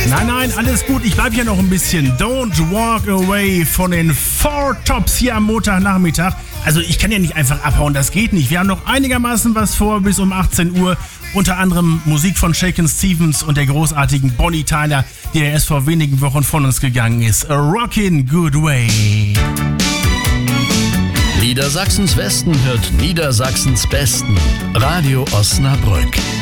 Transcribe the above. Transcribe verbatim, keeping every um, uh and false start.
Nein, nein, alles gut. Ich bleib hier noch ein bisschen. Don't walk away von den Four Tops hier am Montagnachmittag. Also ich kann ja nicht einfach abhauen, das geht nicht. Wir haben noch einigermaßen was vor bis um achtzehn Uhr. Unter anderem Musik von Shakin' Stevens und der großartigen Bonnie Tyler, die erst vor wenigen Wochen von uns gegangen ist. A Rockin' Good Way. Niedersachsens Westen hört Niedersachsens Besten. Radio Osnabrück.